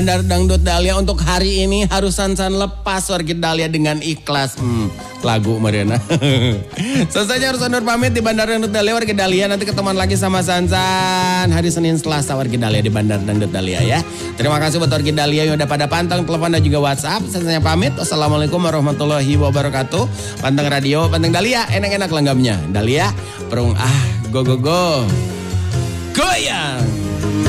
Bandar Dangdut Dahlia untuk hari ini harus Sansan lepas warga Dahlia dengan ikhlas. Lagu Mariana. Selesai harus undur pamit di Bandar Dangdut Dahlia warga Dahlia. Nanti ketemuan lagi sama Sansan hari Senin Selasa warga Dahlia di Bandar Dangdut Dahlia ya. Terima kasih buat warga Dahlia yang udah pada pantang telepon dan juga WhatsApp. Sansannya pamit. Wassalamualaikum warahmatullahi wabarakatuh. Pantang radio, pantang Dahlia, enak-enak langgamnya. Dahlia, perung go go go. Goyang.